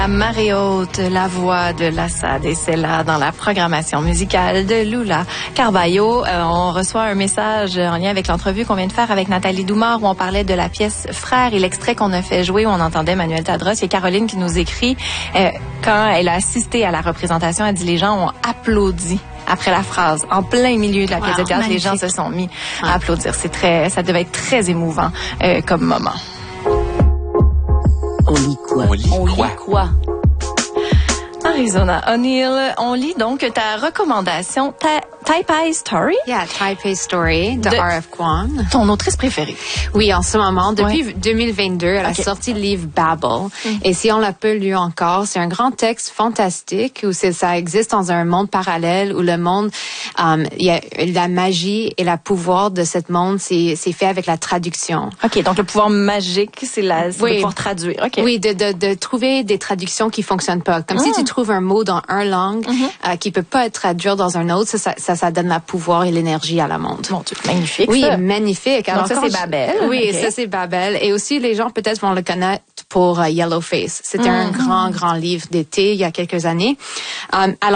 À marée haute, la voix de l'Assad, et c'est là dans la programmation musicale de Lula Carballo. On reçoit un message en lien avec l'entrevue qu'on vient de faire avec Nathalie Doumard où on parlait de la pièce Frères et l'extrait qu'on a fait jouer où on entendait Manuel Tadros. Il y a Caroline qui nous écrit quand elle a assisté à la représentation, elle dit les gens ont applaudi après la phrase, en plein milieu de la pièce de théâtre, magnifique. Les gens se sont mis à applaudir. Ça devait être très émouvant comme moment. On lit quoi? On lit quoi? Arizona O'Neill, on lit donc ta recommandation, Taipei Story. Yeah, Taipei Story de R.F. Kuang. Ton autrice préférée? Oui, en ce moment, depuis 2022, elle a sorti le livre Babel. Et si on l'a pas lu encore, c'est un grand texte fantastique où ça existe dans un monde parallèle où le monde, il y a la magie et le pouvoir de ce monde, c'est fait avec la traduction. OK, donc le pouvoir magique, c'est de pouvoir traduire. Okay. Oui, de trouver des traductions qui fonctionnent pas. Comme si tu trouves un mot dans une langue qui peut pas être traduit dans un autre, ça donne le pouvoir et l'énergie à la monde. Mon Dieu, magnifique. Oui, ça. Magnifique. Alors, donc ça, c'est Babel. Oui, ça, c'est Babel. Et aussi, les gens peut-être vont le connaître pour Yellowface. C'était un grand livre d'été il y a quelques années. Alors,